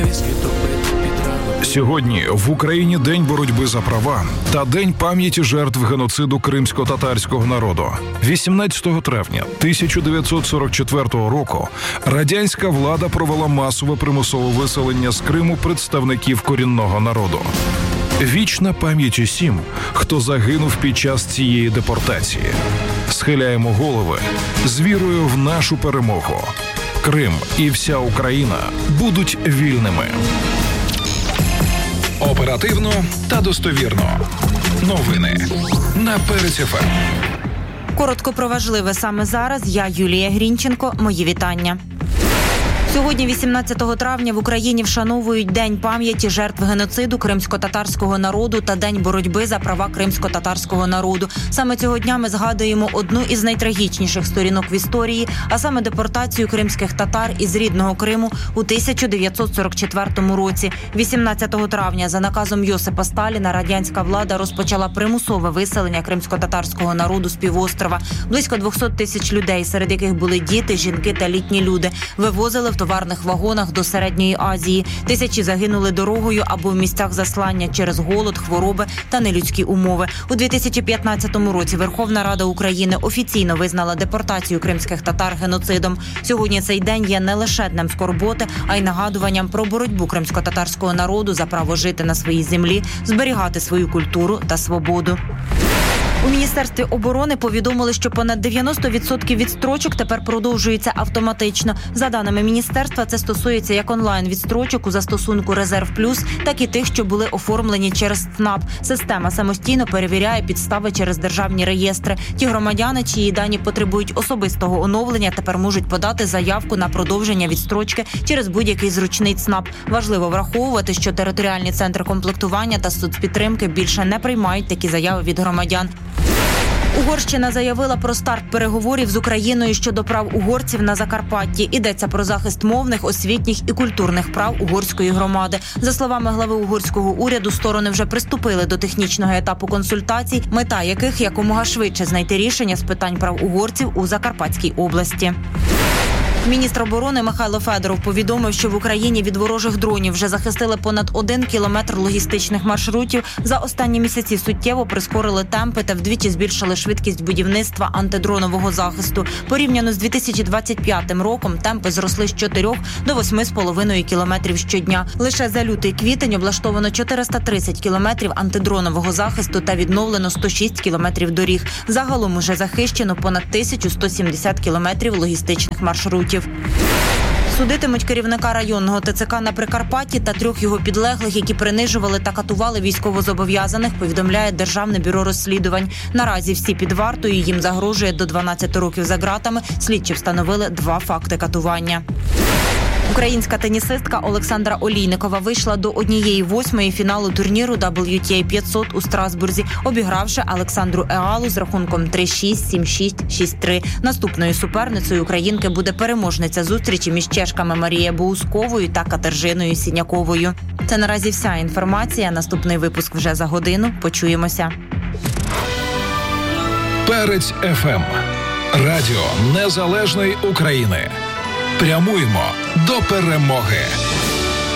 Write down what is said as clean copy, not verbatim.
Сьогодні в Україні День боротьби за права та День пам'яті жертв геноциду кримсько-татарського народу. 18 травня 1944 року радянська влада провела масове примусове виселення з Криму представників корінного народу. Вічна пам'ять усім, хто загинув під час цієї депортації. Схиляємо голови з вірою в нашу перемогу. Крим і вся Україна будуть вільними. Оперативно та достовірно. Новини на Перець ФМ. Коротко про важливе саме зараз. Я Юлія Грінченко. Мої вітання. Сьогодні, 18 травня, в Україні вшановують День пам'яті жертв геноциду кримсько-татарського народу та День боротьби за права кримсько-татарського народу. Саме цього дня ми згадуємо одну із найтрагічніших сторінок в історії, а саме депортацію кримських татар із рідного Криму у 1944 році. 18 травня за наказом Йосипа Сталіна радянська влада розпочала примусове виселення кримсько-татарського народу з півострова. Близько 200 тисяч людей, серед яких були діти, жінки та літні люди, вивозили в товарних вагонах до Середньої Азії. Тисячі загинули дорогою або в місцях заслання через голод, хвороби та нелюдські умови. У 2015 році Верховна Рада України офіційно визнала депортацію кримських татар геноцидом. Сьогодні цей день є не лише днем скорботи, а й нагадуванням про боротьбу кримсько-татарського народу за право жити на своїй землі, зберігати свою культуру та свободу. У Міністерстві оборони повідомили, що понад 90% відстрочок тепер продовжуються автоматично. За даними міністерства, це стосується як онлайн-відстрочок у застосунку «Резерв Плюс», так і тих, що були оформлені через ЦНАП. Система самостійно перевіряє підстави через державні реєстри. Ті громадяни, чиї дані потребують особистого оновлення, тепер можуть подати заявку на продовження відстрочки через будь-який зручний ЦНАП. Важливо враховувати, що територіальні центри комплектування та соцпідтримки більше не приймають такі заяви від громадян. Угорщина заявила про старт переговорів з Україною щодо прав угорців на Закарпатті. Йдеться про захист мовних, освітніх і культурних прав угорської громади. За словами глави угорського уряду, сторони вже приступили до технічного етапу консультацій, мета яких якомога швидше знайти рішення з питань прав угорців у Закарпатській області. Міністр оборони Михайло Федоров повідомив, що в Україні від ворожих дронів вже захистили понад 1 кілометр логістичних маршрутів. За останні місяці суттєво прискорили темпи та вдвічі збільшили швидкість будівництва антидронового захисту. Порівняно з 2025 роком темпи зросли з 4 до 8,5 кілометрів щодня. Лише за лютий-квітень облаштовано 430 кілометрів антидронового захисту та відновлено 106 кілометрів доріг. Загалом уже захищено понад 1170 кілометрів логістичних маршрутів. Судитимуть керівника районного ТЦК на Прикарпатті та 3 його підлеглих, які принижували та катували військовозобов'язаних, повідомляє Державне бюро розслідувань. Наразі всі під вартою, їм загрожує до 12 років за ґратами. Слідчі встановили 2 факти катування. Українська тенісистка Олександра Олійникова вийшла до 1/8 фіналу турніру WTA 500 у Страсбурзі, обігравши Олександру Еалу з рахунком 3-6, 7-6, 6-3. Наступною суперницею українки буде переможниця зустрічі між чешками Марією Боусковою та Катержиною Сіняковою. Це наразі вся інформація. Наступний випуск вже за годину. Почуємося. Перець ФМ. Радіо Незалежної України. Прямуємо до перемоги.